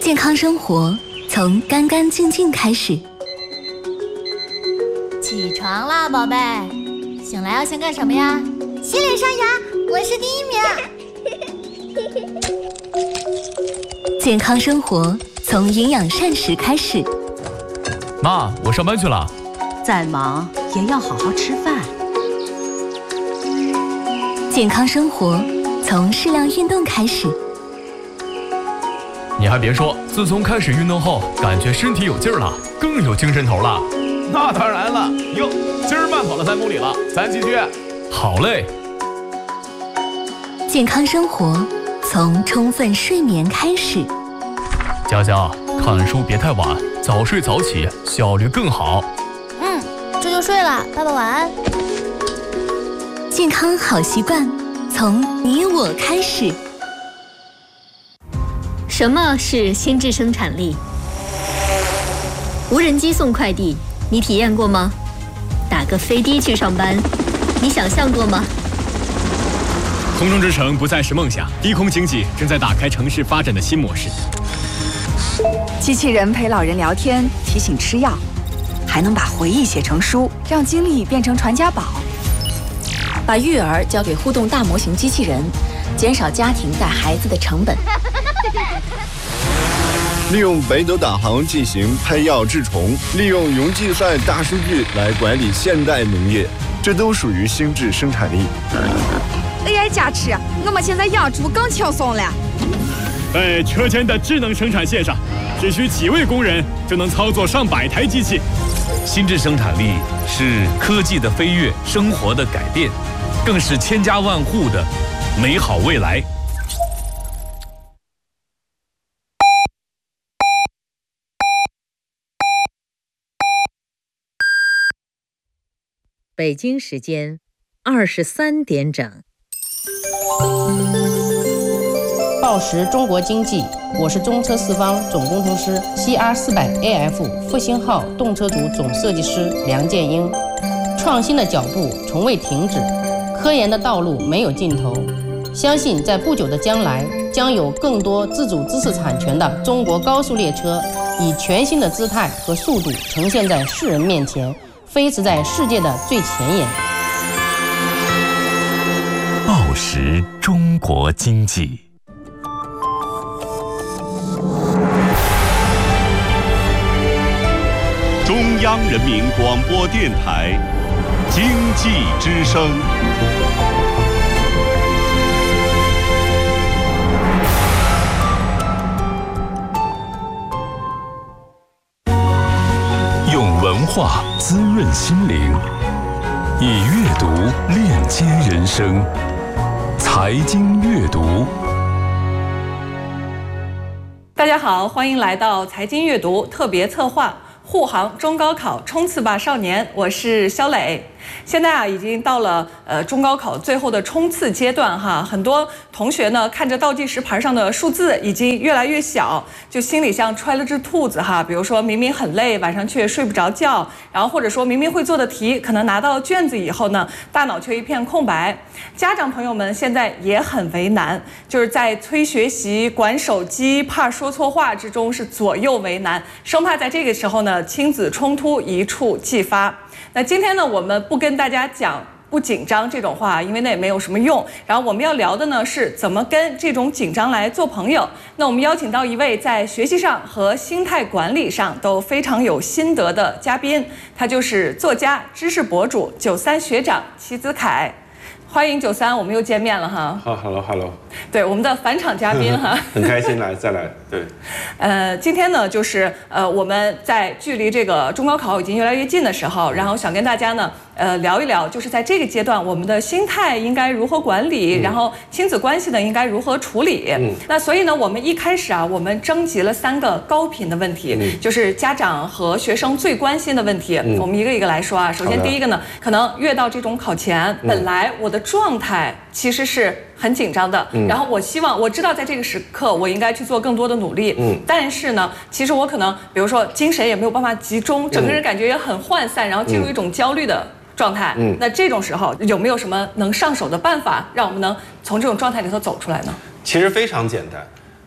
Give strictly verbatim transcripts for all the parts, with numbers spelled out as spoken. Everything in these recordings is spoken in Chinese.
健康生活从干干净净开始。 起床啦，宝贝！醒来要先干什么呀？ 洗脸刷牙，我是第一名。 健康生活从营养膳食开始。 妈，我上班去了。 再忙也要好好吃饭。 健康生活从适量运动开始。 你还别说，自从开始运动后，感觉身体有劲儿了，更有精神头了。 那当然了，哟，今儿慢跑了三公里了，咱继续。 好嘞。 健康生活从充分睡眠开始。 佳佳，看书别太晚，早睡早起，效率更好。 嗯，这就睡了，爸爸晚安。 健康好习惯从你我开始。 什么是心智生产力？无人机送快递，你体验过吗？打个飞的去上班，你想象过吗？ 空中之城不再是梦想，低空经济正在打开城市发展的新模式。 机器人陪老人聊天，提醒吃药，还能把回忆写成书，让经历变成传家宝。 把育儿交给互动大模型机器人，减少家庭带孩子的成本。 利用北斗导航进行配药治虫，利用云计算大数据来管理现代农业，这都属于心智生产力。 A I 加持，我们现在养猪更轻松了。 在车间的智能生产线上，只需几位工人就能操作上百台机器。 心智生产力是科技的飞跃，生活的改变，更是千家万户的美好未来。 北京时间二十三点整。 报时中国经济，我是中车四方总工程师 C R 四百 A F 复兴号动车组总设计师梁建英。创新的脚步从未停止，科研的道路没有尽头。相信在不久的将来，将有更多自主知识产权的中国高速列车，以全新的姿态和速度呈现在世人面前，飞驰在世界的最前沿。 报时中国经济。 中央人民广播电台经济之声。 用文化滋润心灵，以阅读链接人生。财经阅读。 大家好，欢迎来到财经阅读特别策划护航中高考冲刺吧少年，我是肖磊。现在啊，已经到了呃中高考最后的冲刺阶段哈，很多同学呢看着倒计时牌上的数字已经越来越小，就心里像揣了只兔子哈。比如说明明很累，晚上却睡不着觉，然后或者说明明会做的题，可能拿到卷子以后呢，大脑却一片空白。家长朋友们现在也很为难，就是在催学习、管手机、怕说错话之中是左右为难，生怕在这个时候呢亲子冲突一触即发。那今天呢，我们不跟大家讲不紧张这种话，因为那也没有什么用。然后我们要聊的呢是怎么跟这种紧张来做朋友。那我们邀请到一位在学习上和心态管理上都非常有心得的嘉宾，他就是作家、知识博主九三学长齐子凯。欢迎九三，我们又见面了哈。 好 ，Hello Hello。 对，我们的返场嘉宾哈， 很开心来再来。对， 呃，今天呢，就是呃，我们在距离这个中高考已经越来越近的时候，然后想跟大家呢，呃，聊一聊，就是在这个阶段，我们的心态应该如何管理，嗯、然后亲子关系呢应该如何处理。嗯，那所以呢，我们一开始啊，我们征集了三个高频的问题，嗯、就是家长和学生最关心的问题，嗯、我们一个一个来说啊。首先第一个呢，可能越到这种考前，嗯、本来我的状态其实是很紧张的，嗯、然后我希望我知道在这个时刻我应该去做更多的努力，嗯，但是呢，其实我可能比如说精神也没有办法集中，整个人感觉也很涣散，然后进入一种焦虑的状态。嗯，那这种时候有没有什么能上手的办法，让我们能从这种状态里头走出来呢？ 其实非常简单，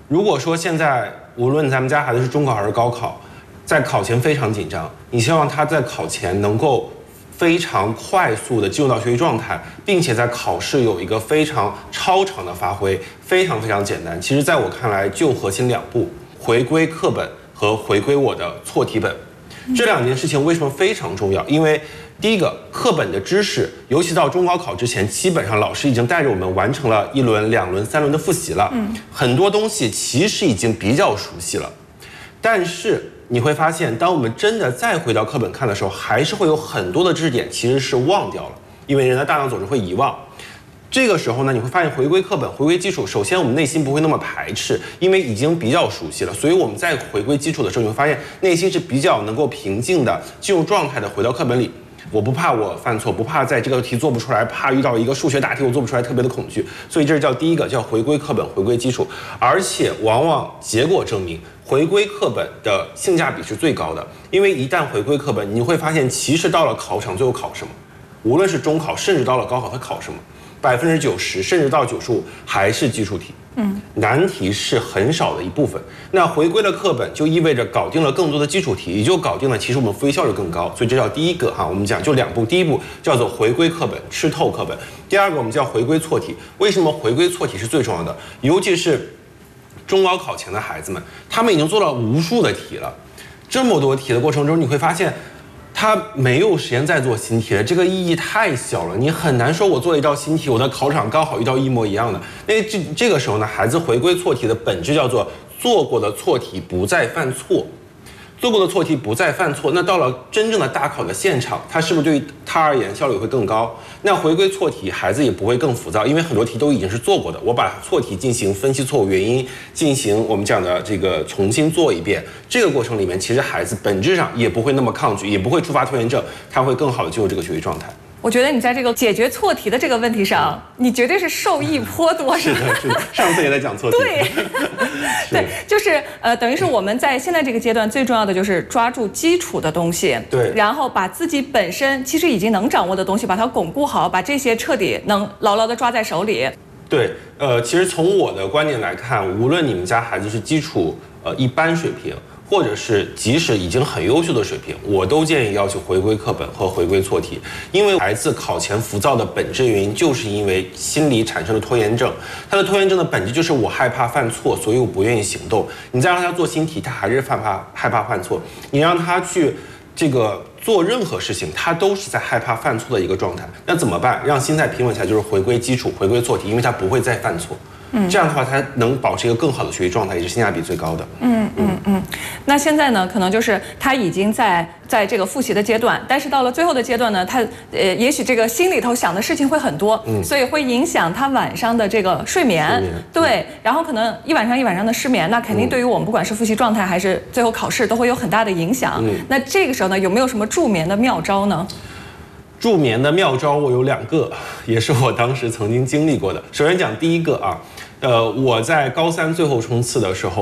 如果说现在无论咱们家孩子是中考还是高考，在考前非常紧张，你希望他在考前能够非常快速的进入到学习状态，并且在考试有一个非常超常的发挥，非常非常简单。其实在我看来就核心两步，回归课本和回归我的错题本。这两件事情为什么非常重要？因为第一个，课本的知识，尤其到中高考之前，基本上老师已经带着我们完成了一轮、两轮、三轮的复习了，嗯，很多东西其实已经比较熟悉了。但是你会发现，当我们真的再回到课本看的时候，还是会有很多的知识点其实是忘掉了，因为人的大脑总是会遗忘。这个时候呢，你会发现回归课本、回归基础，首先我们内心不会那么排斥，因为已经比较熟悉了，所以我们在回归基础的时候，你会发现内心是比较能够平静的进入状态的回到课本里。我不怕我犯错，不怕在这个题做不出来，怕遇到一个数学大题我做不出来特别的恐惧，所以这是叫第一个，叫回归课本、回归基础。而且往往结果证明，回归课本的性价比是最高的，因为一旦回归课本，你会发现其实到了考场最后考什么，无论是中考，甚至到了高考，它考什么，百分之九十甚至到九十五还是基础题。嗯，难题是很少的一部分。那回归了课本，就意味着搞定了更多的基础题，也就搞定了其实我们复习效率更高。所以这叫第一个哈，我们讲就两步，第一步叫做回归课本，吃透课本；第二个我们叫回归错题。为什么回归错题是最重要的？尤其是中高考前的孩子们，他们已经做了无数的题了，这么多题的过程中，你会发现他没有时间再做新题了，这个意义太小了，你很难说我做了一道新题，我的考场刚好遇到一模一样的。因为这这个时候呢，孩子回归错题的本质叫做做过的错题不再犯错，做过的错题不再犯错。那到了真正的大考的现场，他是不是对于他而言效率会更高？那回归错题，孩子也不会更浮躁，因为很多题都已经是做过的，我把错题进行分析错误原因，进行我们讲的这个重新做一遍。这个过程里面，其实孩子本质上也不会那么抗拒，也不会触发拖延症，他会更好的进入这个学习状态。 我觉得你在这个解决错题的这个问题上，你绝对是受益颇多。 是的，是的，上次也在讲错题。 对，对，就是呃，等于是我们在现在这个阶段最重要的就是抓住基础的东西， 对， 然后把自己本身其实已经能掌握的东西，把它巩固好，把这些彻底能牢牢的抓在手里。 对，呃，其实从我的观点来看，无论你们家孩子是基础呃一般水平，或者是即使已经很优秀的水平，我都建议要求回归课本和回归错题，因为孩子考前浮躁的本质原因，就是因为心理产生了拖延症。他的拖延症的本质就是我害怕犯错，所以我不愿意行动。你再让他做新题，他还是害怕害怕犯错。你让他去这个做任何事情，他都是在害怕犯错的一个状态。那怎么办？让心态平稳下来，就是回归基础，回归错题，因为他不会再犯错。嗯，这样的话，他能保持一个更好的学习状态，也是性价比最高的。 嗯嗯嗯。那现在呢，可能就是他已经在在这个复习的阶段，但是到了最后的阶段呢，他呃，也许这个心里头想的事情会很多，嗯，所以会影响他晚上的这个睡眠。睡眠对，然后可能一晚上一晚上的失眠，那肯定对于我们不管是复习状态还是最后考试都会有很大的影响。嗯，那这个时候呢，有没有什么助眠的妙招呢？ 助眠的妙招我有两个，也是我当时曾经经历过的。首先讲第一个啊，呃，我在高三最后冲刺的时候。